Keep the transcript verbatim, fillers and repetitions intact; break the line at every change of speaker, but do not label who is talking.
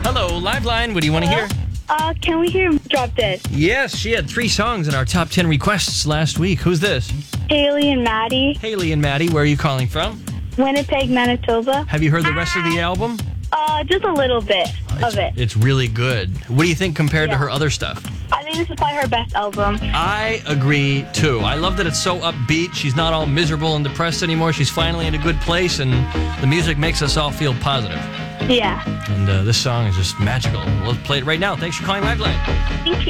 Hello, Liveline. What do you want to hear?
Uh, can we hear Drop Dead?
Yes, she had three songs in our top ten requests last week. Who's this?
Haley and Maddie,
Haley and Maddie. Where are you calling from?
Winnipeg, Manitoba.
Have you heard the rest of the album?
Uh, just a little bit
It's,
of it.
it's really good. What do you think compared to
Yeah.
her other stuff?
I think this is probably her best album.
I agree, too. I love that it's so upbeat. She's not all miserable and depressed anymore. She's finally in a good place, and the music makes us all feel positive.
Yeah.
And uh, this song is just magical. We'll play it right now. Thanks for calling Liveline.
Thank you.